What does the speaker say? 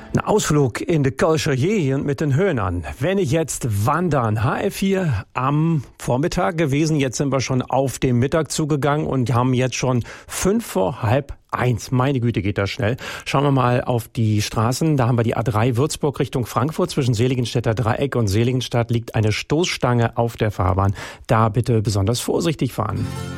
Ein Ausflug in die Kölscher Gegend mit den Höhnern. Wenn ich jetzt wandern, HF4 am Vormittag gewesen. Jetzt sind wir schon auf den Mittag zugegangen und haben jetzt schon 1:55. Meine Güte, geht das schnell. Schauen wir mal auf die Straßen. Da haben wir die A3 Würzburg Richtung Frankfurt. Zwischen Seligenstädter Dreieck und Seligenstadt liegt eine Stoßstange auf der Fahrbahn. Da bitte besonders vorsichtig fahren.